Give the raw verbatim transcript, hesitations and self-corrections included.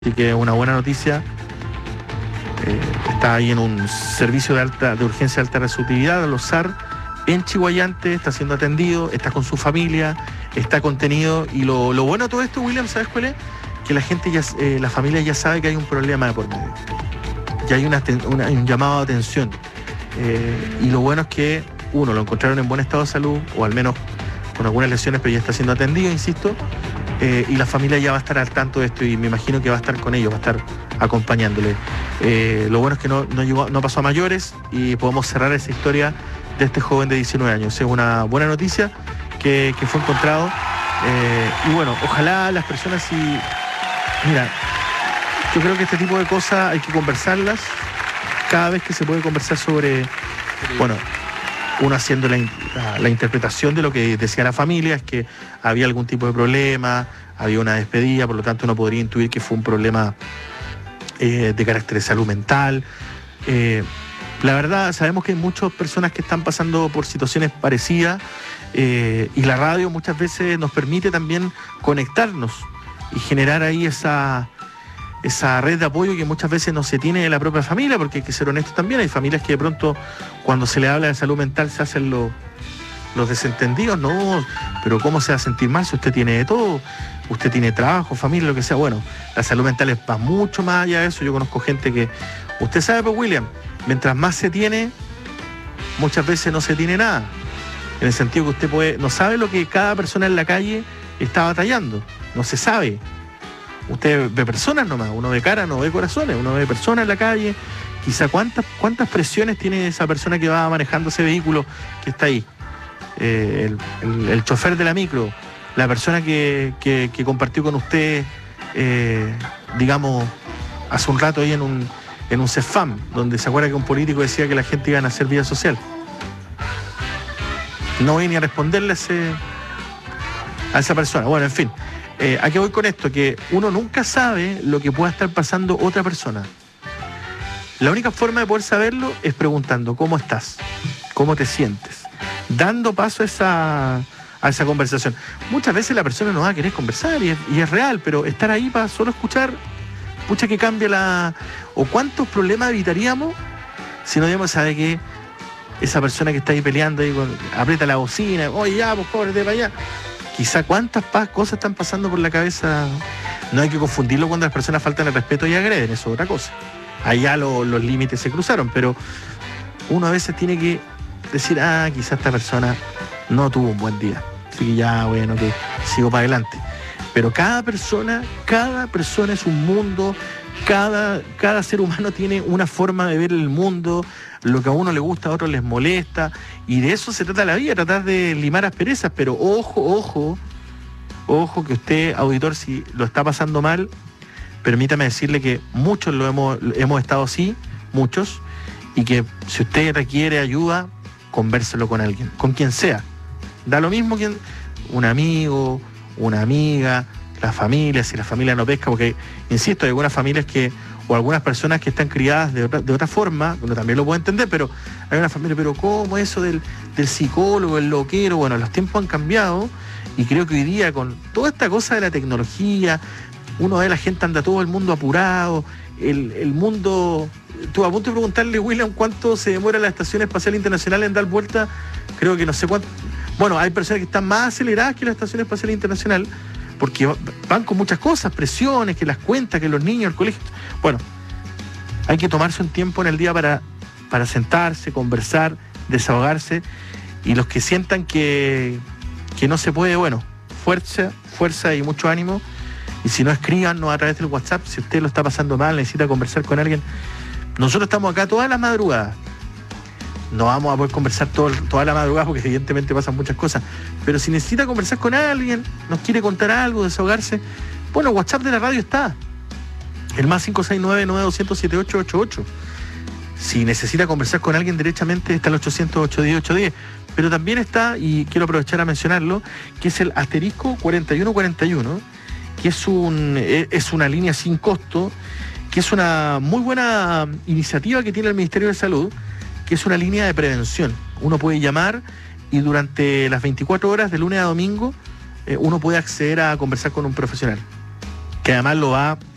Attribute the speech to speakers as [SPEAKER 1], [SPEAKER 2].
[SPEAKER 1] Así que una buena noticia, eh, está ahí en un servicio de alta de urgencia de alta resolutividad, los S A R, en Chiguayante, está siendo atendido, está con su familia, está contenido, y lo, lo bueno de todo esto, William, ¿sabes cuál es? Que la gente ya, eh, la familia ya sabe que hay un problema de por medio, ya hay una, una, un llamado de atención, eh, y lo bueno es que, uno, lo encontraron en buen estado de salud, o al menos con algunas lesiones, pero ya está siendo atendido, insisto, eh, y la familia ya va a estar al tanto de esto, y me imagino que va a estar con ellos, va a estar acompañándole. Eh, lo bueno es que no, no, llegó, no pasó a mayores, y podemos cerrar esa historia de este joven de diecinueve años. Es una buena noticia que, que fue encontrado, eh, y bueno, ojalá las personas, si mira, yo creo que este tipo de cosas hay que conversarlas cada vez que se puede conversar sobre, bueno, uno haciendo la, la, la interpretación de lo que decía la familia, es que había algún tipo de problema, había una despedida, por lo tanto uno podría intuir que fue un problema eh, de carácter de salud mental. Eh, la verdad, sabemos que hay muchas personas que están pasando por situaciones parecidas, eh, y la radio muchas veces nos permite también conectarnos y generar ahí esa... esa red de apoyo que muchas veces no se tiene de la propia familia, porque hay que ser honestos también, hay familias que de pronto cuando se le habla de salud mental se hacen los, los desentendidos, no, pero ¿cómo se va a sentir mal si usted tiene de todo? Usted tiene trabajo, familia, lo que sea. Bueno, la salud mental es va mucho más allá de eso. Yo conozco gente que, usted sabe, pues William, mientras más se tiene, muchas veces no se tiene nada, en el sentido que usted puede, no sabe lo que cada persona en la calle está batallando, no se sabe. Usted ve personas nomás, uno ve cara, no ve corazones, uno ve personas en la calle, quizá cuántas, cuántas presiones tiene esa persona que va manejando ese vehículo que está ahí, eh, el, el, el chofer de la micro, la persona que, que, que compartió con usted, eh, digamos, hace un rato ahí en un, en un CEFAM, donde se acuerda que un político decía que la gente iba a hacer vida social. No voy ni a responderle a, ese, a esa persona. Bueno, en fin. Eh, ¿A qué voy con esto? Que uno nunca sabe lo que pueda estar pasando otra persona. La única forma de poder saberlo es preguntando ¿cómo estás? ¿Cómo te sientes? Dando paso a esa, a esa conversación. Muchas veces la persona no va a querer conversar, y es, y es real, pero estar ahí para solo escuchar, pucha que cambia la... ¿O cuántos problemas evitaríamos si no digamos, sabe que esa persona que está ahí peleando, ahí con, aprieta la bocina, oye, ya, pues cóbrate para allá? Quizá cuántas cosas están pasando por la cabeza. No hay que confundirlo cuando las personas faltan el respeto y agreden, eso es otra cosa. Allá lo, los límites se cruzaron, pero uno a veces tiene que decir, ah, quizá esta persona no tuvo un buen día, así que ya, bueno, que sigo para adelante. Pero cada persona, cada persona es un mundo, cada, cada ser humano tiene una forma de ver el mundo, lo que a uno le gusta, a otros les molesta, y de eso se trata la vida, tratar de limar asperezas, pero ojo, ojo, ojo que usted, auditor, si lo está pasando mal, permítame decirle que muchos lo hemos, hemos estado así, muchos, y que si usted requiere ayuda, convérselo con alguien, con quien sea. Da lo mismo quien, un amigo, una amiga, la familia, si la familia no pesca, porque, insisto, hay algunas familias que, o algunas personas que están criadas de otra, de otra forma, uno también lo puede entender, pero hay una familia, pero ¿cómo eso del, del psicólogo, el loquero? Bueno, los tiempos han cambiado, y creo que hoy día, con toda esta cosa de la tecnología, uno ve la gente, anda todo el mundo apurado, el, el mundo... Estuve a punto de preguntarle, William, cuánto se demora la Estación Espacial Internacional en dar vuelta, creo que no sé cuánto... Bueno, hay personas que están más aceleradas que la Estación Espacial Internacional, porque van con muchas cosas, presiones, que las cuentas, que los niños, el colegio... Bueno, hay que tomarse un tiempo en el día para, para sentarse, conversar, desahogarse, y los que sientan que, que no se puede, bueno, fuerza, fuerza y mucho ánimo, y si no, escríbanos a través del WhatsApp, si usted lo está pasando mal, necesita conversar con alguien. Nosotros estamos acá todas las madrugadas. No vamos a poder conversar todo, toda la madrugada porque evidentemente pasan muchas cosas, pero si necesita conversar con alguien, nos quiere contar algo, desahogarse, bueno, el WhatsApp de la radio está, el más cinco seis nueve, nueve dos cero cero, siete ocho ocho ocho. Si necesita conversar con alguien derechamente, está el ochocientos, ochocientos diez, ochocientos diez, pero también está, y quiero aprovechar a mencionarlo, que es el asterisco cuarenta y uno cuarenta y uno, que es, un, es una línea sin costo, que es una muy buena iniciativa que tiene el Ministerio de Salud, que es una línea de prevención. Uno puede llamar y durante las veinticuatro horas de lunes a domingo eh, uno puede acceder a conversar con un profesional, que además lo va